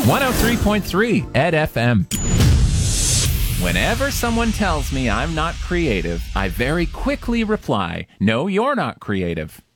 103.3 Ed FM. Whenever someone tells me I'm not creative, I very quickly reply, no, you're not creative.